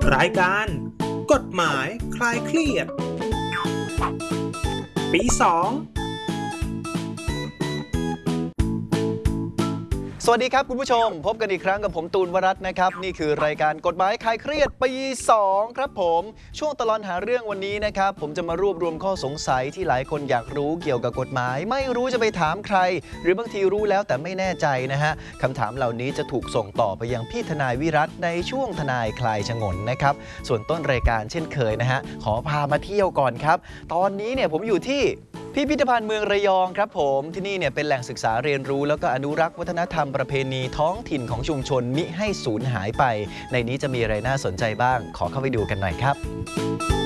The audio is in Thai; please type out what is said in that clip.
รายการกฎหมายคลายเครียดปี2 สวัสดีครับคุณผู้ชมพบกันอีกครั้งกับผมตูนวรัตน์นะครับนี่คือรายการกฎหมายคลายเครียดปี2ครับผมช่วงตลอดหาเรื่องวันนี้นะครับผมจะมารวบรวมข้อสงสัยที่หลายคนอยากรู้เกี่ยวกับกฎหมายไม่รู้จะไปถามใครหรือบางทีรู้แล้วแต่ไม่แน่ใจนะฮะคำถามเหล่านี้จะถูกส่งต่อไปยังพี่ทนายวิรัตน์ในช่วงทนายคลายฉงนนะครับส่วนต้นรายการเช่นเคยนะฮะขอพามาเที่ยวก่อนครับตอนนี้เนี่ยผมอยู่ที่พิพิธภัณฑ์เมืองระยองครับผมที่นี่เนี่ยเป็นแหล่งศึกษาเรียนรู้แล้วก็อนุรักษ์วัฒนธรรมประเพณีท้องถิ่นของชุมชนมิให้สูญหายไปในนี้จะมีอะไรน่าสนใจบ้างขอเข้าไปดูกันหน่อยครับ